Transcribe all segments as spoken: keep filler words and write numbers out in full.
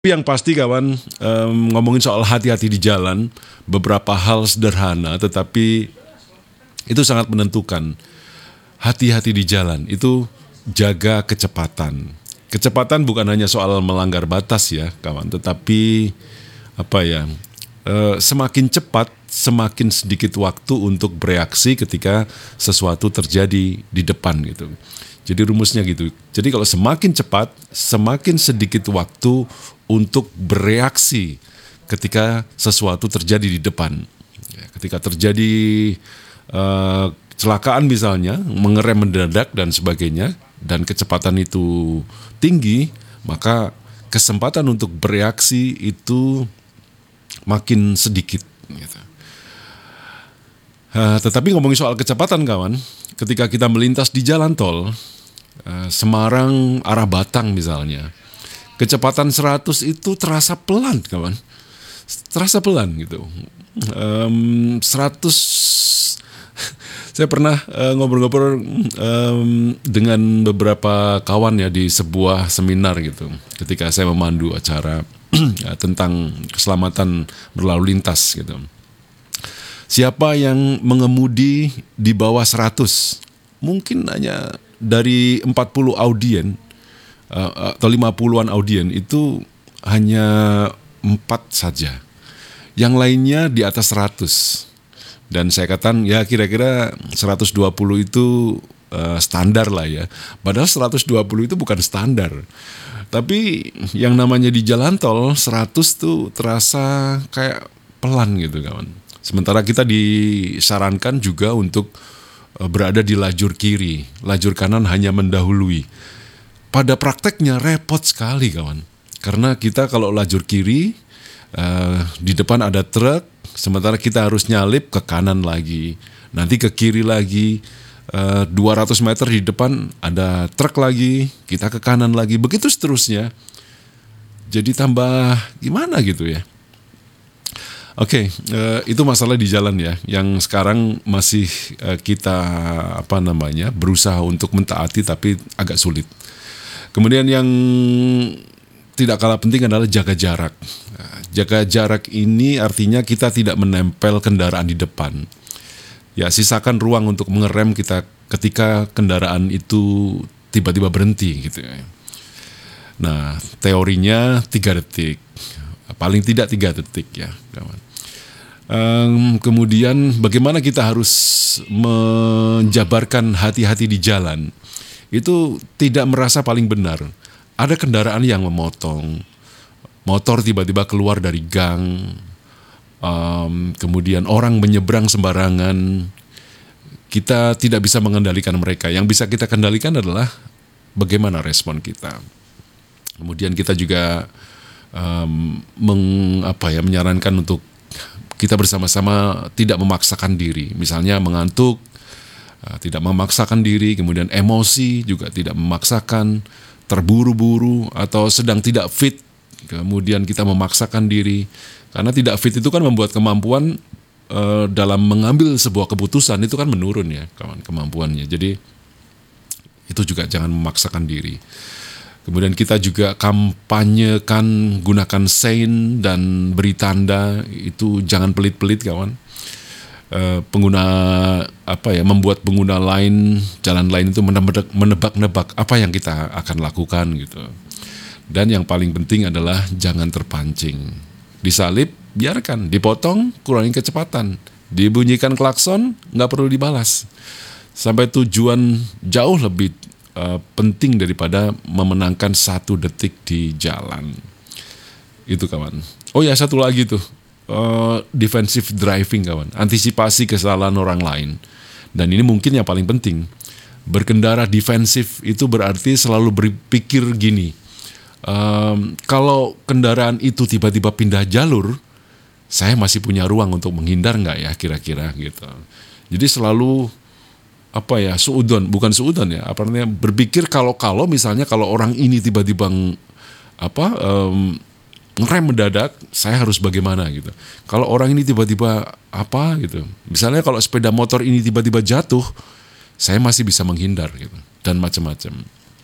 Yang pasti kawan, em, ngomongin soal hati-hati di jalan, beberapa hal sederhana tetapi itu sangat menentukan. Hati-hati di jalan itu jaga kecepatan. Kecepatan bukan hanya soal melanggar batas ya kawan, tetapi apa ya, eh, semakin cepat semakin sedikit waktu untuk bereaksi ketika sesuatu terjadi di depan gitu. Jadi rumusnya gitu. Jadi kalau semakin cepat, semakin sedikit waktu untuk bereaksi ketika sesuatu terjadi di depan. Ya, ketika terjadi eh, kecelakaan misalnya, mengerem mendadak dan sebagainya, dan kecepatan itu tinggi, maka kesempatan untuk bereaksi itu makin sedikit. Gitu. Uh, tetapi ngomongin soal kecepatan kawan, ketika kita melintas di jalan tol, uh, Semarang arah Batang misalnya, kecepatan seratus itu terasa pelan kawan, terasa pelan gitu. Um, seratus, saya pernah uh, ngobrol-ngobrol um, dengan beberapa kawan ya di sebuah seminar gitu, ketika saya memandu acara tentang keselamatan berlalu lintas gitu. Siapa yang mengemudi di bawah seratus? Mungkin hanya dari empat puluh audien uh, atau lima puluhan audien itu hanya empat saja. Yang lainnya di atas seratus. Dan saya katakan ya kira-kira seratus dua puluh itu uh, standar lah ya. Padahal seratus dua puluh itu bukan standar. Tapi yang namanya di jalan tol seratus tuh terasa kayak pelan gitu kawan. Sementara kita disarankan juga untuk berada di lajur kiri, lajur kanan hanya mendahului. Pada prakteknya repot sekali kawan, karena kita kalau lajur kiri, uh, di depan ada truk, sementara kita harus nyalip ke kanan lagi, nanti ke kiri lagi, uh, dua ratus meter di depan ada truk lagi, kita ke kanan lagi, begitu seterusnya. Jadi tambah gimana gitu ya. Oke, okay, uh, itu masalah di jalan ya, yang sekarang masih uh, kita apa namanya berusaha untuk mentaati tapi agak sulit. Kemudian yang tidak kalah penting adalah jaga jarak. Nah, jaga jarak ini artinya kita tidak menempel kendaraan di depan. Ya, sisakan ruang untuk mengerem kita ketika kendaraan itu tiba-tiba berhenti gitu ya. Nah, teorinya tiga detik. Paling tidak tiga detik ya, kawan. Um, kemudian bagaimana kita harus menjabarkan hati-hati di jalan? Itu tidak merasa paling benar. Ada kendaraan yang memotong, motor tiba-tiba keluar dari gang, um, kemudian orang menyeberang sembarangan. Kita tidak bisa mengendalikan mereka. Yang bisa kita kendalikan adalah bagaimana respon kita. Kemudian kita juga Um, meng, apa ya, menyarankan untuk kita bersama-sama tidak memaksakan diri, misalnya mengantuk, uh, tidak memaksakan diri, kemudian emosi juga tidak memaksakan, terburu-buru atau sedang tidak fit, kemudian kita memaksakan diri, karena tidak fit itu kan membuat kemampuan uh, dalam mengambil sebuah keputusan itu kan menurun ya kawan, kemampuannya. Jadi itu juga jangan memaksakan diri. Kemudian kita juga kampanyekan gunakan sein dan beri tanda, itu jangan pelit-pelit kawan. E, pengguna apa ya membuat pengguna lain jalan lain itu menebak-nebak apa yang kita akan lakukan gitu. Dan yang paling penting adalah jangan terpancing. Disalip biarkan, dipotong kurangi kecepatan, dibunyikan klakson nggak perlu dibalas. Sampai tujuan jauh lebih Uh, penting daripada memenangkan satu detik di jalan. Itu kawan. Oh ya, satu lagi tuh, uh, defensive driving kawan, antisipasi kesalahan orang lain. Dan ini mungkin yang paling penting. Berkendara defensif itu berarti selalu berpikir gini, um, kalau kendaraan itu tiba-tiba pindah jalur, saya masih punya ruang untuk menghindar nggak ya kira-kira gitu. Jadi selalu apa ya, suudon, bukan suudon ya, apa namanya, berpikir kalau-kalau misalnya kalau orang ini tiba-tiba ng, apa um, ngerem mendadak, saya harus bagaimana gitu. Kalau orang ini tiba-tiba apa gitu, misalnya kalau sepeda motor ini tiba-tiba jatuh, saya masih bisa menghindar gitu, dan macam-macam.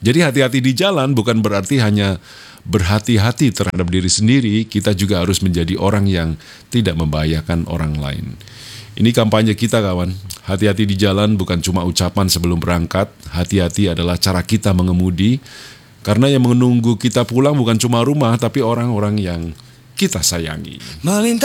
Jadi hati-hati di jalan bukan berarti hanya berhati-hati terhadap diri sendiri, kita juga harus menjadi orang yang tidak membahayakan orang lain. Ini kampanye kita kawan, hati-hati di jalan bukan cuma ucapan sebelum berangkat, hati-hati adalah cara kita mengemudi, karena yang menunggu kita pulang bukan cuma rumah, tapi orang-orang yang kita sayangi.